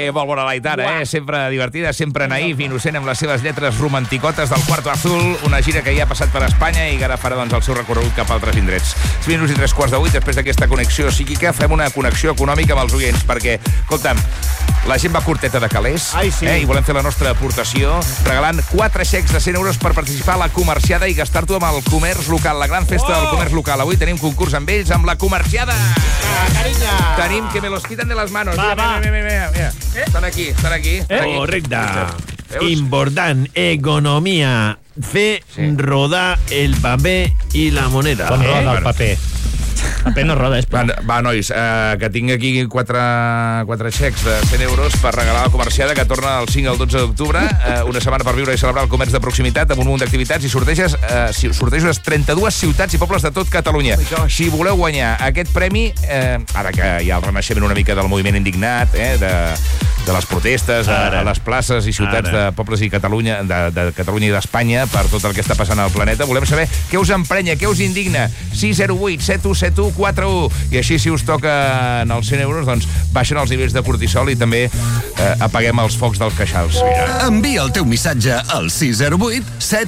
molt bona la Aitana, sempre divertida, sempre naïf, innocent amb les seves lletres romanticotes del Cuarto Azul, una gira que ja ha passat per Espanya i que ara farà el seu recorregut cap a altres indrets. 5 minuts i 3:15, després d'aquesta connexió psíquica, fem una connexió econòmica amb els oients, perquè, escolta'm, la gent va curteta de calés, i volem fer la nostra aportació, regalant 4 xecs de 100 euros per participar a la comerciada i gastar-t'ho amb el comerç local, la gran festa del comerç local. Avui tenim concurs amb ells, amb la comerciada. Carinya! Tenim que me los quitan de las manos. Mira. Estan aquí. Correcte. Important, economia. Fer rodar el paper i la moneda. Com roda el paper? El paper no roda, és pla. Va, nois, que tinc aquí 4 xecs de 100 euros per regalar a la comerciada, que torna el 5 al 12 d'octubre, una setmana per viure i celebrar el comerç de proximitat amb un munt d'activitats i sorteges 32 ciutats i pobles de tot Catalunya. Si voleu guanyar aquest premi, ara que hi ha el renaixement una mica del moviment indignat, de les protestes a les places i ciutats de pobles i Catalunya, de Catalunya i d'Espanya, per tot el que està passant al planeta, volem saber què us emprenya, què us indigna. 608 717141. I així, si us toquen els 100 euros, doncs baixen els nivells de cortisol i també apaguem els focs dels queixals. Envia el teu missatge al 608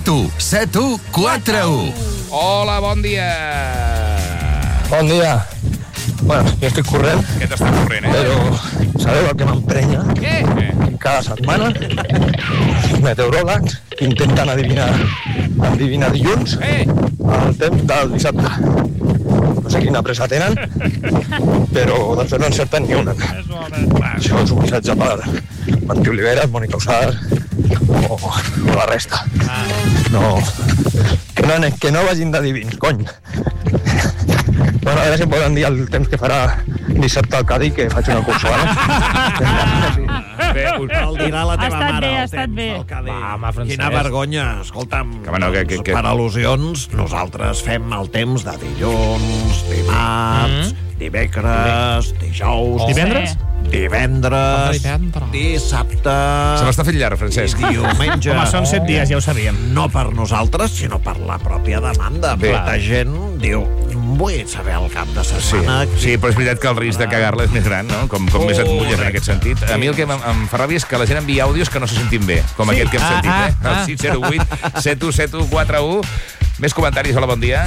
717141. Hola, bon dia. Bon dia. Bueno, jo estic corrent. Què t'està corrent, Però sabeu el que m'emprenya? Què? Cada setmana, meteoròlegs intenten adivinar dilluns el temps del dissabte. No sé quina pressa tenen, però doncs no encerten ni una. Això és un missatge per Martí Oliveres, Mònica Usar o la resta. No, que no vagin d'adivins, cony. Bueno, a veure si em poden dir el temps que farà dissabte al Cadí, que faig una cursa, El dirà la teva mare. Ha estat bé. Quina vergonya. Escolta'm, per al·lusions, nosaltres fem el temps de dilluns, dimarts, dimecres, dijous... Divendres? Divendres, dissabte... Se m'està fent llarg, Francesc. Diumenge... Home, són 7 dies, ja ho sabíem. No per nosaltres, sinó per la pròpia demanda. Molta gent diu, vull saber el cap de setmana... Sí, però és veritat que el risc de cagar-la és més gran, no? Com més et mulles en aquest sentit. A mi el que em fa ràbia és que la gent envia àudios que no se sentin bé, com aquest que hem sentit, el 608 717141. Més comentaris, hola, bon dia.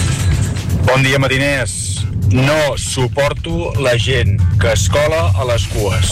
Bon dia, mariners. No suporto la gent que es cola a les cues.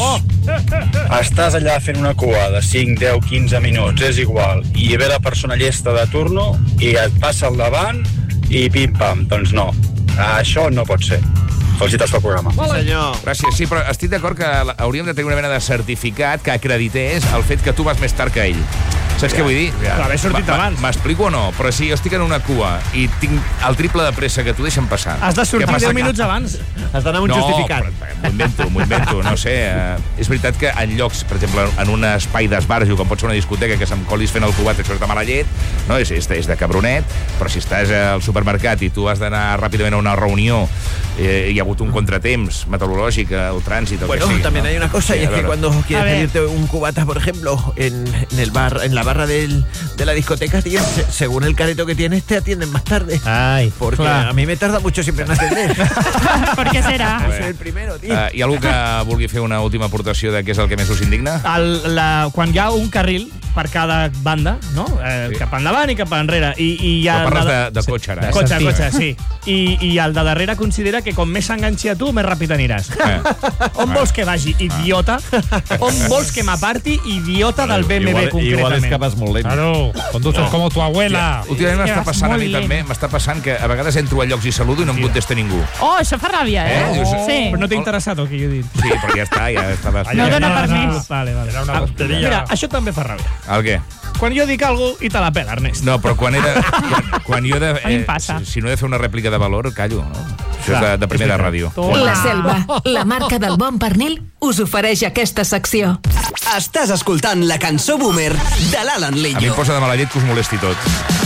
Estàs allà fent una cua de 5, 10, 15 minuts, és igual, i ve la persona llesta de turno i et passa al davant i pim-pam. Doncs no, això no pot ser. Felicitats pel programa. Senyor. Gràcies, sí, però estic d'acord que hauríem de tenir una mena de certificat que acredités el fet que tu vas més tard que ell. Saps què vull dir? Però haver sortit abans. M'explico o no? Però si jo estic en una cua i tinc el triple de pressa que tu, deixa'm passar. Has de sortir 10 minuts abans. Has d'anar amb un justificat. M'ho invento, no sé. És veritat que en llocs, per exemple, en un espai d'esbarjo, com pot ser una discoteca, que se'm colis fent el cubat, això és de mala llet, no? És de cabronet, però si estàs al supermercat i tu has d'anar ràpidament a una reunió, hi ha hagut un contratemps meteorològic, el trànsit, el que sigui. Bueno, también hay una cosa, y es que cuando quieres pedirte un cubata, por ejemplo, en la barra de la discoteca, tío, según el careto que tienes, te atienden más tarde. Ai, porque a mí me tarda mucho siempre en atender. ¿Por qué será? Soy el primero, tío. Hi ha algú que vulgui fer una última aportació de què és el que més us indigna? Quan hi ha un carril per cada banda, no? Cap endavant i cap enrere. Però parles de cotxe, ara. Cotxe, sí. I el de darrere considera que com més s'enganxi a tu, més ràpid aniràs. On vols que vagi, idiota? On vols que m'aparti, idiota del BMW, concretament? Igual és que vas molt lent. Claro, conduces como tu abuela. Últimament m'està passant a mi també, m'està passant que a vegades entro a llocs i saludo i no em contesta ningú. Oh, això fa ràbia, Sí. Però no t'ha interessat el que jo he dit. Sí, però ja estaves... No dona permís. Vale. Mira, això també fa ràbia. El què? Quan jo dic alguna cosa i te la pela, Ernest. No, però quan jo he de... A mi em passa. Si no he de fer una rèplica de valor, callo, no? Això és de primera ràdio. La Selva, la marca del bon pernil, us ofereix aquesta secció. Estàs escoltant la cançó Boomer de l'Alan Lillo. A mi em posa de mala llet que us molesti tot.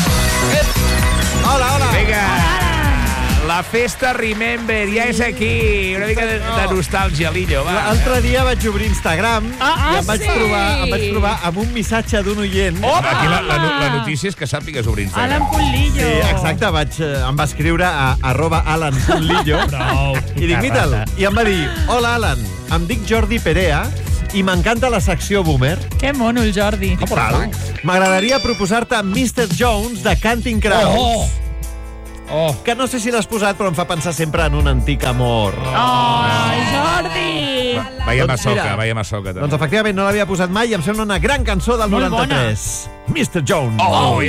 Hola. Vinga. La festa Remember ja és aquí. Una mica de nostàlgia, Lillo. L'altre dia vaig obrir Instagram i em vaig trobar amb un missatge d'un oient. Aquí la notícia és que sàpigues obrir Instagram. Alan.Lillo. Sí, exacte, em va escriure a @alan.lillo i dic, mita'l. I em va dir, hola, Alan, em dic Jordi Perea I m'encanta la secció Boomer. Que mono el Jordi. M'agradaria proposar-te Mr. Jones de Counting Crows. Que no sé si l'has posat, però em fa pensar sempre en un antic amor. Jordi! Vaya masoca. Doncs efectivament no l'havia posat mai i em sembla una gran cançó del 93. Mr. Jones.